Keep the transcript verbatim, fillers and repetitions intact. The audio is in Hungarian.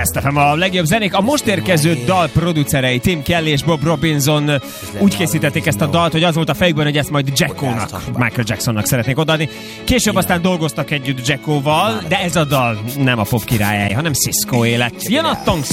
Last ef em a legjobb zenék. A most érkező dal producerei Tim Kelly és Bob Robinson úgy készítették ezt a dalt, hogy az volt a fejükben, hogy ezt majd Jacko-nak, Michael Jacksonnak szeretnék odaadni. Később aztán dolgoztak együtt Jacko-val, de ez a dal nem a pop királyai, hanem Cisco élet. Jön a Tongue